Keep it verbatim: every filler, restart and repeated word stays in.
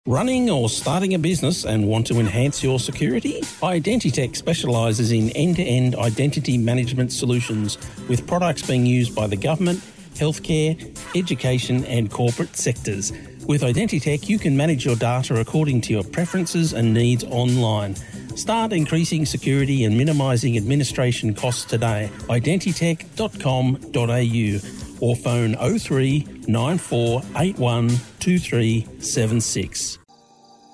Running or starting a business and want to enhance your security? Identitech specialises in end-to-end identity management solutions with products being used by the government, healthcare, education and corporate sectors. With Identitech, you can manage your data according to your preferences and needs online. Start increasing security and minimising administration costs today. identitech dot com dot a u or phone oh three nine four eight one two three seven six.